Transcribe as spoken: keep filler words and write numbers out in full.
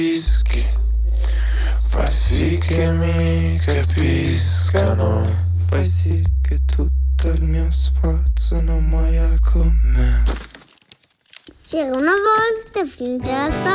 Fischi, fa sì che mi capiscano, fai sì che tutto il mio sforzo non muoia con me. C'era una volta finita la storia.